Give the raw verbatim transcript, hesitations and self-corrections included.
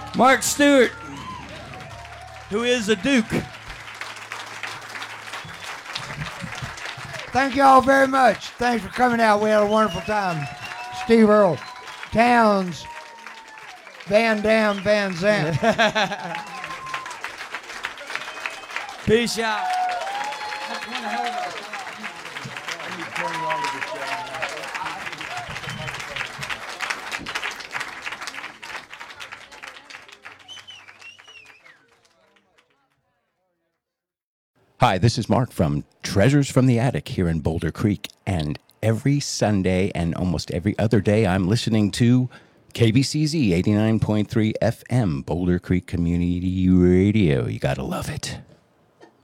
Mark Stewart, who is a Duke. Thank you all very much. Thanks for coming out. We had a wonderful time. Steve Earle, Towns, Van Dam, Van Zandt. Peace out. Hi, this is Mark from Treasures from the Attic here in Boulder Creek. And every Sunday and almost every other day, I'm listening to K B C Z eighty-nine point three F M, Boulder Creek Community Radio. You gotta love it.